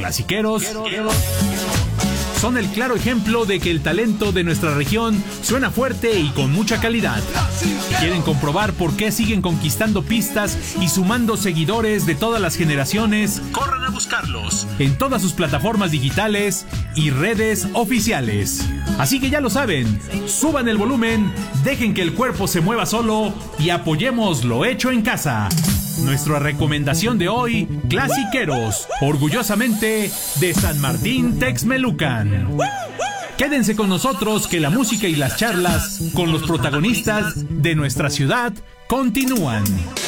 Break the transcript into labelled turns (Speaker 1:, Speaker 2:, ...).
Speaker 1: clasiqueros son el claro ejemplo de que el talento de nuestra región suena fuerte y con mucha calidad. ¿Quieren comprobar por qué siguen conquistando pistas y sumando seguidores de todas las generaciones? Corran a buscarlos en todas sus plataformas digitales y redes oficiales. Así que ya lo saben, suban el volumen, dejen que el cuerpo se mueva solo y apoyemos lo hecho en casa. Nuestra recomendación de hoy, clasiqueros, orgullosamente de San Martín Texmelucan. Quédense con nosotros que la música y las charlas con los protagonistas de nuestra ciudad continúan.